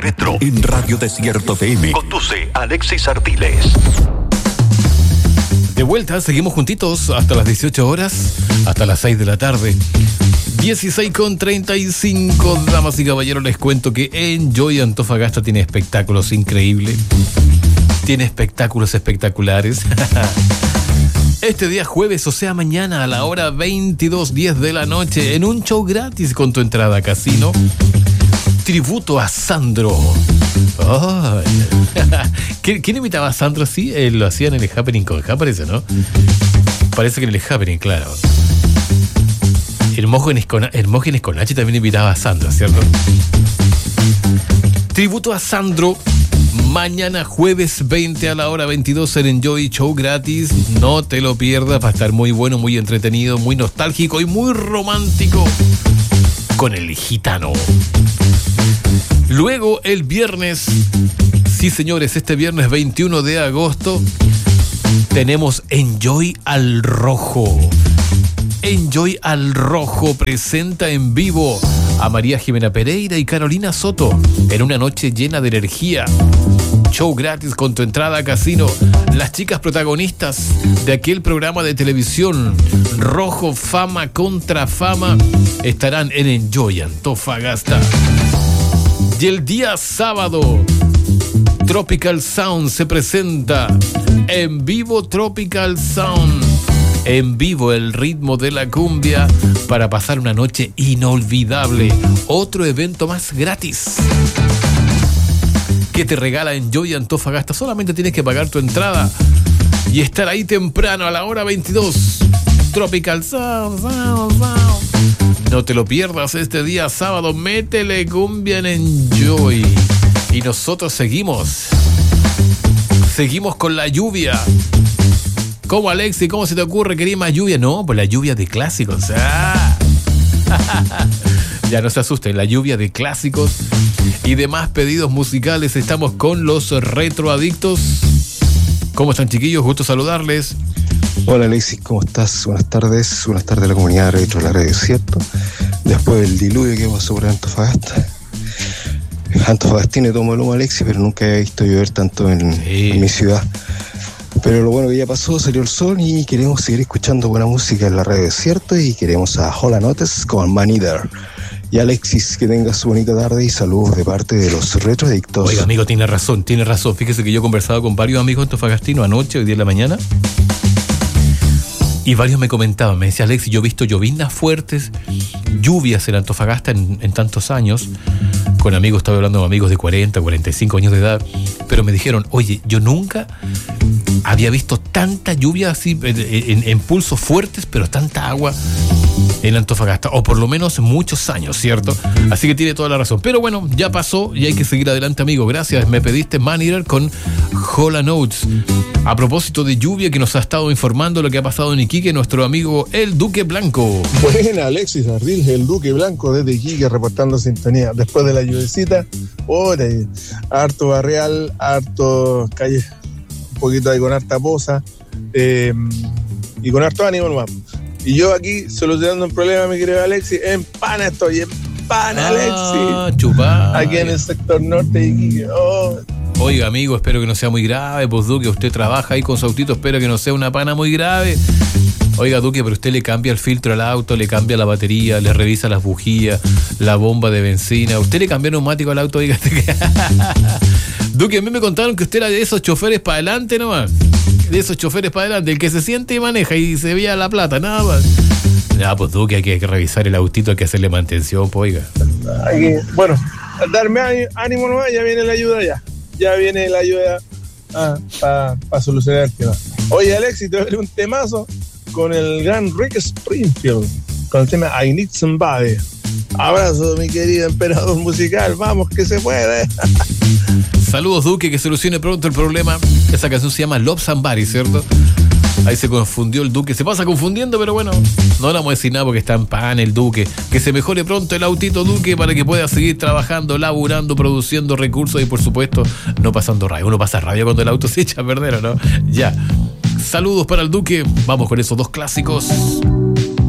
Retro en Radio Desierto FM. Conduce Alexis Ardiles. De vuelta, seguimos juntitos hasta las 18 horas, hasta las 6 de la tarde. 16:35, damas y caballeros, les cuento que Enjoy Antofagasta tiene espectáculos increíbles. Tiene espectáculos espectaculares. Este día jueves, o sea mañana a la hora 22:10 de la noche, en un show gratis con tu entrada a casino, tributo a Sandro. Oh. ¿Quién imitaba a Sandro así? Lo hacían en el Happening con Ja, parece, ¿no? Parece que en el Happening, claro. Hermógenes con H también invitaba a Sandro, ¿cierto? Tributo a Sandro. Mañana jueves 20 a la hora 22 en Enjoy, show gratis. No te lo pierdas, va a estar muy bueno, muy entretenido, muy nostálgico y muy romántico con el gitano. Luego el viernes, sí señores, este viernes 21 de agosto tenemos Enjoy al Rojo. Enjoy al Rojo presenta en vivo a María Jimena Pereira y Carolina Soto en una noche llena de energía. Show gratis con tu entrada a casino. Las chicas protagonistas de aquel programa de televisión Rojo Fama contra Fama estarán en Enjoy Antofagasta. Y el día sábado, Tropical Sound se presenta en vivo. Tropical Sound en vivo, el ritmo de la cumbia para pasar una noche inolvidable. Otro evento más gratis que te regala Enjoy Antofagasta. Solamente tienes que pagar tu entrada y estar ahí temprano a la hora 22. Tropical Sound. No te lo pierdas este día sábado. Métele cumbia en Enjoy. Y nosotros seguimos con la lluvia. ¿Cómo, Alexi? ¿Cómo se te ocurre querer más lluvia? No, pues la lluvia de clásicos. ¡Ah! Ya no se asusten, la lluvia de clásicos y demás pedidos musicales. Estamos con los retroadictos. ¿Cómo están, chiquillos? Gusto saludarles. Hola, Alexis, ¿cómo estás? Buenas tardes a la comunidad retro de la Radio Desierto. Después del diluvio que pasó por Antofagasta. Antofagastino tomo el humo, Alexis, pero nunca he visto llover tanto en mi ciudad. Pero lo bueno que ya pasó, salió el sol y queremos seguir escuchando buena música en la Radio Desierto y queremos a Hola Notes con Man Eater. Y Alexis, que tengas su bonita tarde y saludos de parte de los retroadictos. Oiga, amigo, tiene razón. Fíjese que yo he conversado con varios amigos antofagastinos anoche, hoy día en la mañana, y varios me comentaban, me decía, Alexis, yo he visto lloviznas fuertes, lluvias en Antofagasta en tantos años. Con amigos, estaba hablando de amigos de 40, 45 años de edad, pero me dijeron, oye, yo nunca había visto tanta lluvia así, en pulsos fuertes, pero tanta agua en Antofagasta, o por lo menos muchos años, ¿cierto? Así que tiene toda la razón. Pero bueno, ya pasó y hay que seguir adelante, amigo. Gracias, me pediste Man Eater con Hola Notes. A propósito de lluvia, que nos ha estado informando lo que ha pasado en Iquique, nuestro amigo El Duque Blanco. Buena, Alexis Ardil, El Duque Blanco desde Iquique, reportando sintonía. Después de la lluvecita, harto barrial, harto calle, un poquito ahí con harta poza, y con harto ánimo nomás. Y yo aquí solucionando un problema, mi querido Alexis, en pana, Alexis. Chupá. Aquí en el sector norte de Iquique. Oiga, amigo, espero que no sea muy grave, pues Duque, usted trabaja ahí con su autito, espero que no sea una pana muy grave. Oiga, Duque, pero usted le cambia el filtro al auto, le cambia la batería, le revisa las bujías, la bomba de benzina, usted le cambió el neumático al auto, oiga. Duque, a mí me contaron que usted era de esos choferes para adelante nomás. De esos choferes para adelante, el que se siente y maneja y se veía la plata, nada más. Ya, pues Duque, hay que revisar el autito, hay que hacerle mantención, pues, oiga. Bueno, darme ánimo nomás, ya viene la ayuda ya. Ya viene la ayuda para solucionar el tema. Oye, Alexis, te voy a dar un temazo con el gran Rick Springfield, con el tema I Need Somebody. Abrazo, mi querido emperador musical, vamos que se puede. Saludos, Duque, que solucione pronto el problema. Esa canción se llama Love Somebody, ¿cierto? Ahí se confundió el Duque, se pasa confundiendo, pero bueno, no le vamos a decir nada porque está en pan el Duque. Que se mejore pronto el autito, Duque, para que pueda seguir trabajando, laburando, produciendo recursos y por supuesto no pasando rabia. Uno pasa rabia cuando el auto se echa a perder, ¿o no? Ya. Saludos para el Duque, vamos con esos dos clásicos.